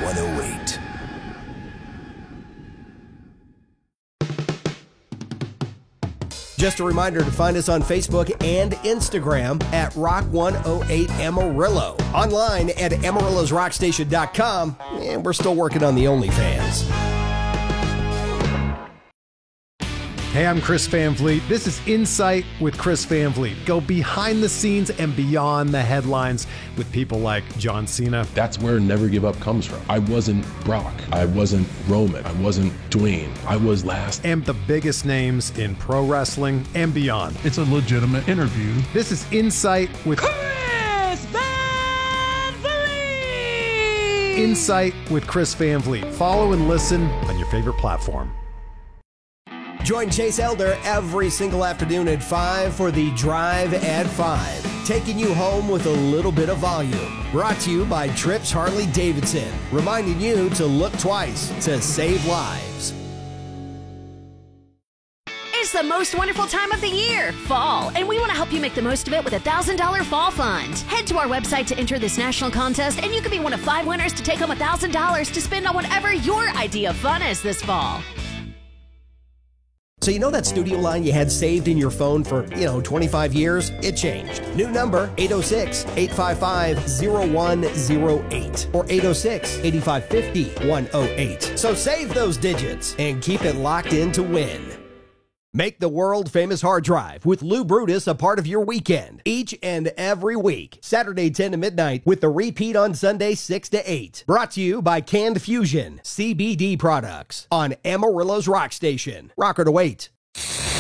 108. Just a reminder to find us on Facebook and Instagram at Rock 108 Amarillo. Online at AmarillosRockStation.com. And we're still working on the OnlyFans. Hey, I'm Chris Van Vliet. This is Insight with Chris Van Vliet. Go behind the scenes and beyond the headlines with people like John Cena. That's where Never Give Up comes from. I wasn't Brock. I wasn't Roman. I wasn't Dwayne. I was last. And the biggest names in pro wrestling and beyond. It's a legitimate interview. This is Insight with Chris Van Vliet! Insight with Chris Van Vliet. Follow and listen on your favorite platform. Join Chase Elder every single afternoon at 5 for the Drive at 5, taking you home with a little bit of volume. Brought to you by Trips Harley Davidson, reminding you to look twice to save lives. It's the most wonderful time of the year, fall, and we want to help you make the most of it with a $1,000 fall fund. Head to our website to enter this national contest, and you could be one of 5 winners to take home $1,000 to spend on whatever your idea of fun is this fall. So you know that studio line you had saved in your phone for, 25 years? It changed. New number, 806-855-0108 or 806-8550-108. So save those digits and keep it locked in to win. Make the world-famous hard drive with Lou Brutus a part of your weekend each and every week. Saturday 10 to midnight with the repeat on Sunday 6 to 8. Brought to you by Canned Fusion CBD products on Amarillo's Rock Station. Rocker to wait.